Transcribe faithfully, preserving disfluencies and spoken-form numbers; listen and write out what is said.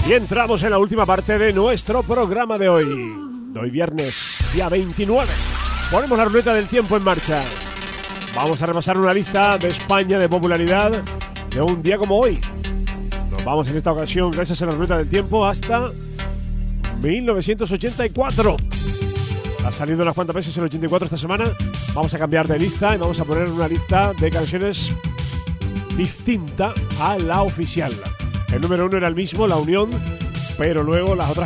Y entramos en la última parte de nuestro programa de hoy. De hoy viernes, día veintinueve. Ponemos la ruleta del tiempo en marcha. Vamos a repasar una lista de España de popularidad de un día como hoy. Nos vamos en esta ocasión, gracias a la ruleta del tiempo, hasta mil novecientos ochenta y cuatro. Ha salido unas cuantas veces el ochenta y cuatro esta semana. Vamos a cambiar de lista y vamos a poner una lista de canciones distinta a la oficial. El número uno era el mismo, La Unión, pero luego las otras